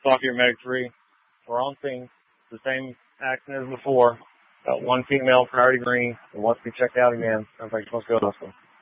Stock here, Medic 3. We're on scene. The same accident as before. Got one female, priority green, and wants to be checked out again. Sounds like it's supposed to go to hospital.